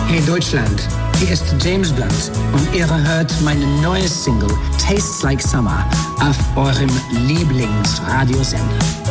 Hey Deutschland, hier ist James Blunt und ihr hört meine neue Single Tastes Like Summer auf eurem Lieblingsradiosender.